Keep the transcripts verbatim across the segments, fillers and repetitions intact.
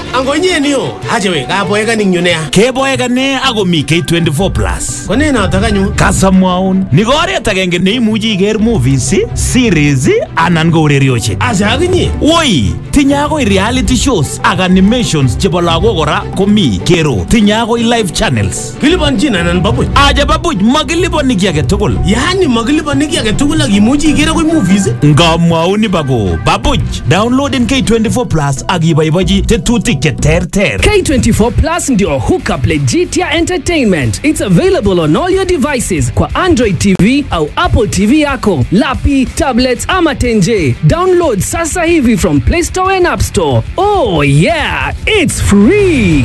Angonye niyo. Aje we kaboeka ning yunea. Keboeka ne ako mi K twenty-four plus. Kone na takanyu. Kasamwaun. Ni goret agenge neimuchi iker movies, series anan ko urerioshek. Aje akinye. Woi, tinye akoi reality shows ak animations chebo lagok kora komi Kero. Tinye akoi live channels. Kilipanchin anan babuch. Aje babuch makilipani kiy age tugul. Yani makilipani kiy age tugul ak imuchi iker akoi movies. Ngamwaun bako babuch. Downloading K twenty-four plus ak iboibochi tetutik che terter. K twenty-four plus ndio hookup legitia entertainment. It's available on all your devices kwa Android T V au Apple T V yako, lapi, tablets ama tenje. Download sasa hivi from Play Store and App Store. Oh yeah, it's free.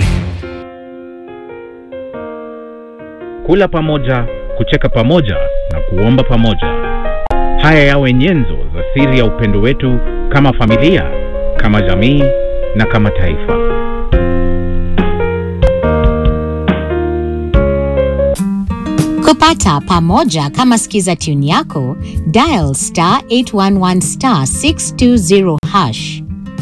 Kula pamoja, kucheka pamoja na kuomba pamoja. Haya yawe nyenzo za siri ya upendo wetu kama familia, kama jamii na kama taifa. Kupata pamoja kama skiza tune yako, dial star eight one one star six two zero hash.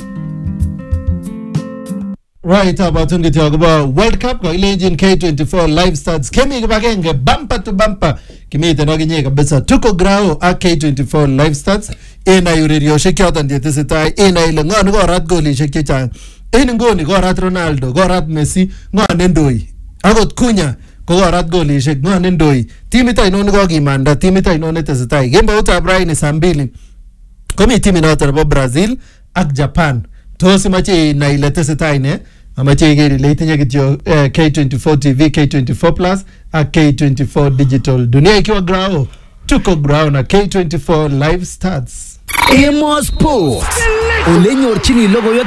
Right, about to get about World Cup kwa ile engine K twenty-four live starts kemi kibagenge bumper to bumper kimite no ginye kabisa tuko grao a K twenty-four live starts ina yurerio shekyotan dietesita ina ile ngone go rat goli shekyecha ina ngoni go rat Ronaldo go rat Messi ngone ndoi agot kunya go rat goli shek ngone ndoi timita ino go gimanda timita ino netesita gemba uta Brian Sambili komi timi noto bo Brazil ak Japan tosi machi na ile tesita ine amache geri leitinye kityo K twenty-four T V K twenty-four plus a K twenty-four digital dunia ikiwa grao tuko grao na K twenty-four live starts Emo Sports. Ole nyorchini logo